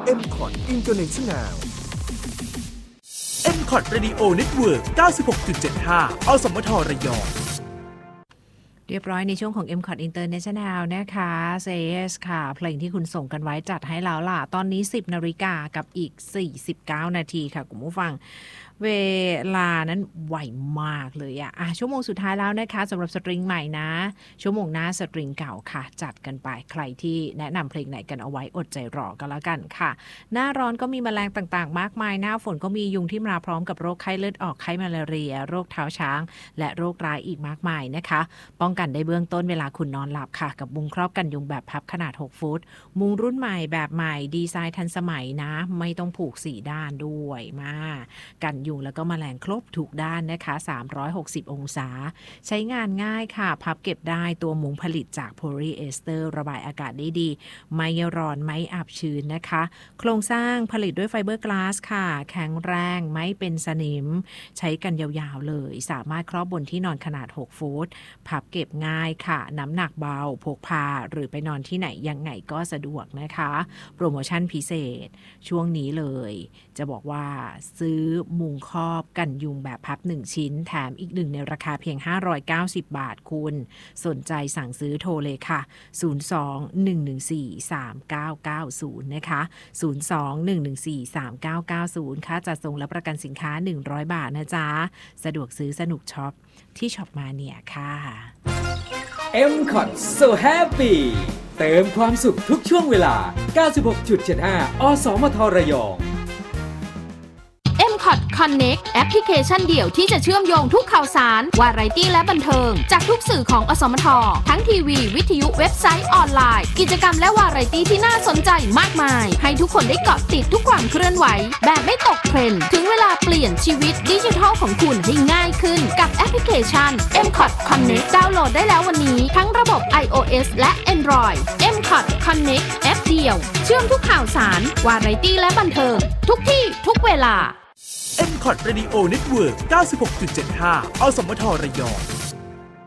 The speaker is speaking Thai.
MCOT International MCOT Radio Network 96.75 อสมทระยองเรียบร้อยในช่วงของ MCOT International นะคะ CES ค่ะเพลงที่คุณส่งกันไว้จัดให้แล้วล่ะตอนนี้ 10 นาฬิกากับอีก49นาทีค่ะคุณผู้ฟังเวลานั้นไวมากเลยอะชั่วโมงสุดท้ายแล้วนะคะสำหรับสตริงใหม่นะชั่วโมงหน้าสตริงเก่าค่ะจัดกันไปใครที่แนะนำเพลงไหนกันเอาไว้อดใจรอกันแล้วกันค่ะหน้าร้อนก็มีแมลงต่างๆมากมายหน้าฝนก็มียุงที่มาพร้อมกับโรคไข้เลือดออกไข้มาลาเรียโรคเท้าช้างและโรคร้ายอีกมากมายนะคะป้องกันได้เบื้องต้นเวลาคุณนอนหลับค่ะกับมุ้งครอบกันยุงแบบพับขนาด6ฟุตมุ้งรุ่นใหม่แบบใหม่ดีไซน์ทันสมัยนะไม่ต้องผูก4ด้านด้วยมากันยุงแล้วก็แมลงครบทุกด้านนะคะ360องศาใช้งานง่ายค่ะพับเก็บได้ตัวมุ้งผลิตจากโพลีเอสเตอร์ระบายอากาศได้ดีไม่ร้อนไม่อับชื้นนะคะโครงสร้างผลิตด้วยไฟเบอร์กลาสค่ะแข็งแรงไม่เป็นสนิมใช้กันยาวๆเลยสามารถครอบบนที่นอนขนาด6ฟุตพับเก็บง่ายค่ะน้ำหนักเบาพกพาหรือไปนอนที่ไหนยังไงก็สะดวกนะคะโปรโมชั่นพิเศษช่วงนี้เลยจะบอกว่าซื้อมุ้งครอบกันยุงแบบพับ1ชิ้นแถมอีก1ในราคาเพียง590บาทคุณสนใจสั่งซื้อโทรเลยค่ะ02-114-3990นะคะ02-114-3990ค่าจัดส่งและประกันสินค้า100บาทนะจ๊ะสะดวกซื้อสนุกช็อปที่ช็อปมาเนี่ยค่ะ MCOT So Happy เติมความสุขทุกช่วงเวลา 96.75 อสมทระยอง MCOT Connect แอปพลิเคชันเดี่ยวที่จะเชื่อมโยงทุกข่าวสารวาไรตี้และบันเทิงจากทุกสื่อของอสมททั้งทีวีวิทยุเว็บไซต์ออนไลน์กิจกรรมและวาไรตี้ที่น่าสนใจมากมายให้ทุกคนได้เกาะติดทุกความเคลื่อนไหวแบบไม่ตกเทรนด์ถึงเวลาเปลี่ยนชีวิตดิจิทัลของคุณให้ง่ายขึ้นกับแอปพลิเคชัน MCOT Connect ดาวน์โหลดได้แล้ววันนี้ทั้งระบบ iOS และ Android MCOT Connect แอปเดียวเชื่อมทุกข่าวสารวาไรตี้และบันเทิงทุกที่ทุกเวลา MCOT Radio Network 96.75 อสมทระยอง